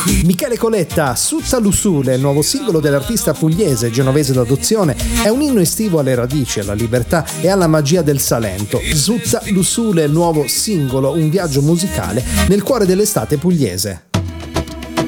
Michele Coletta, Sutta Lusule, il nuovo singolo dell'artista pugliese genovese d'adozione, è un inno estivo alle radici, alla libertà e alla magia del Salento. Sutta Lusule, il nuovo singolo, un viaggio musicale nel cuore dell'estate pugliese.